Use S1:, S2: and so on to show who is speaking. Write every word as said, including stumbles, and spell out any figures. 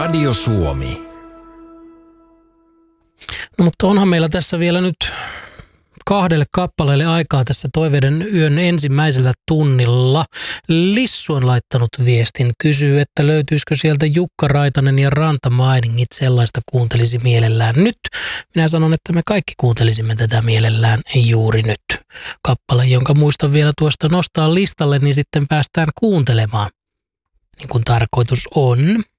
S1: Radio Suomi.
S2: No mutta onhan meillä tässä vielä nyt kahdelle kappaleelle aikaa tässä Toiveiden yön ensimmäisellä tunnilla. Lissu on laittanut viestin, kysyy, että löytyisikö sieltä Jukka Raitanen ja Rantamainingit, sellaista kuuntelisi mielellään nyt. Minä sanon, että me kaikki kuuntelisimme tätä mielellään juuri nyt. Kappale, jonka muistan vielä tuosta nostaa listalle, niin sitten päästään kuuntelemaan, niin kuin tarkoitus on.